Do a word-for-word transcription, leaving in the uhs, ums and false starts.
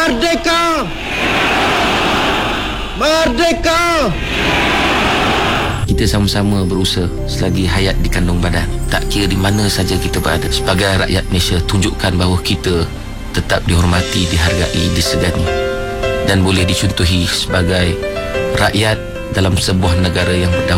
Merdeka! Merdeka! Kita sama-sama berusaha selagi hayat di kandung badan. Tak kira di mana saja kita berada. Sebagai rakyat Malaysia, tunjukkan bahawa kita tetap dihormati, dihargai, disegani dan boleh dicontohi sebagai rakyat dalam sebuah negara yang berdaulat.